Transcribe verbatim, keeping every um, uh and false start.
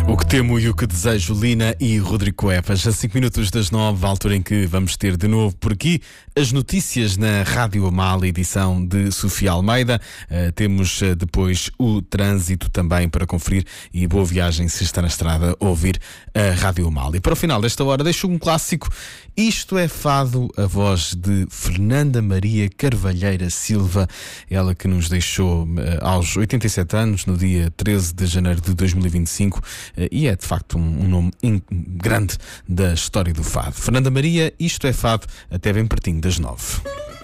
O que temo e o que desejo, Lina e Rodrigo Coepas. A cinco minutos das nove, a altura em que vamos ter de novo por aqui as notícias na Rádio Amal, edição de Sofia Almeida. Uh, temos uh, depois o trânsito também para conferir e boa viagem se está na estrada a ouvir a Rádio Amal. E para o final desta hora deixo um clássico. Isto é Fado, a voz de Fernanda Maria Carvalheira Silva, ela que nos deixou uh, aos oitenta e sete anos, no dia treze de janeiro de dois mil e vinte e cinco, uh, e é de facto um, um nome in- grande da história do fado. Fernanda Maria, Isto é Fado, até bem pertinho das nove.